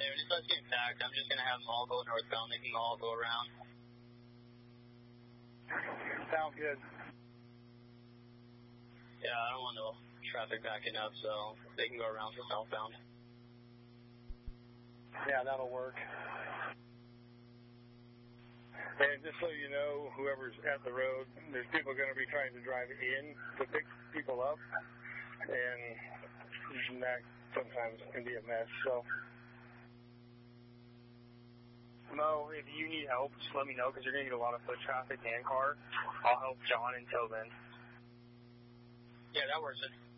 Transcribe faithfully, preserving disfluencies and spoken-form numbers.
anyway, just let's get back. I'm just going to have them all go northbound. They can all go around. Sounds good. Yeah, I don't want no traffic backing up, so they can go around for southbound. Yeah, that'll work. And just so you know, whoever's at the road, there's people going to be trying to drive in to pick people up, and that sometimes can be a mess. So, Mo, if you need help, just let me know, because you're going to get a lot of foot traffic and car. I'll help John until then. Yeah, that works.